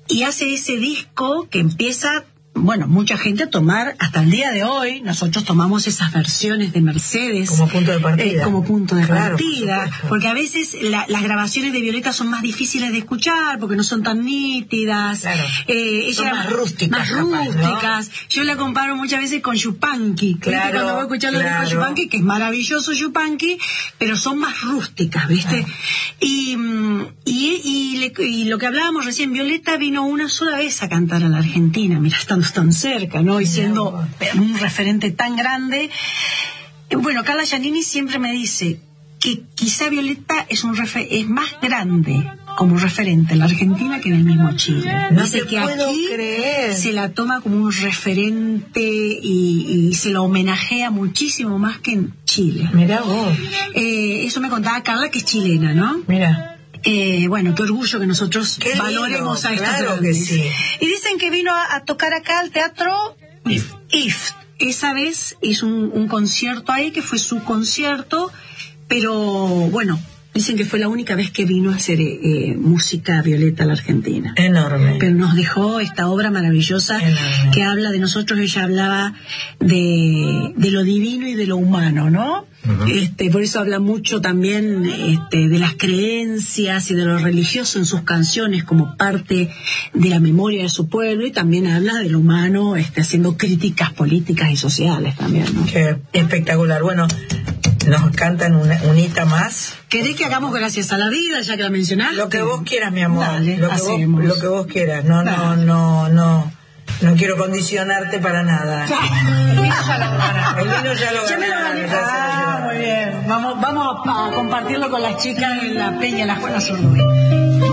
y hace ese disco que empieza, bueno, mucha gente a tomar, hasta el día de hoy, nosotros tomamos esas versiones de Mercedes como punto de partida. Como punto de Claro, partida, porque a veces las grabaciones de Violeta son más difíciles de escuchar, porque no son tan nítidas. Claro. Son más rústicas. Rústicas. ¿No? Yo la comparo muchas veces con Yupanqui. Claro, cuando voy a escuchar los discos de Yupanqui, que es maravilloso Yupanqui, pero son más rústicas, ¿viste? Y lo que hablábamos recién, Violeta vino una sola vez a cantar a la Argentina, mira, estando tan cerca, ¿no? Y siendo un referente tan grande. Bueno, Carla Giannini siempre me dice que quizá Violeta es más grande como referente en la Argentina que en el mismo Chile. No dice te que puedo aquí creer. se la toma como un referente y se la homenajea muchísimo más que en Chile. Mirá vos. Eso me contaba Carla, que es chilena, ¿no? Mira. Bueno, qué orgullo que nosotros valoremos a estos claro grandes. que sí. Y dicen que vino a tocar acá al teatro IF. Esa vez hizo un concierto ahí, que fue su concierto, pero bueno, dicen que fue la única vez que vino a hacer música Violeta a la Argentina. Enorme. Pero nos dejó esta obra maravillosa. Enorme. Que habla de nosotros. Ella hablaba de lo divino y de lo humano, ¿no? Uh-huh. Por eso habla mucho también de las creencias y de lo religioso en sus canciones como parte de la memoria de su pueblo, y también habla de lo humano, haciendo críticas políticas y sociales también, ¿no? Qué espectacular. Bueno, nos cantan un hita más. ¿Querés que hagamos Gracias a la Vida, ya que la mencionaste? Lo que vos quieras, mi amor. Dale, lo que vos quieras. No quiero condicionarte para nada. El vino ya lo ganaron. El vino ya lo ganaron. Muy bien. Vamos a compartirlo con las chicas en la Peña La Juana Zurduy.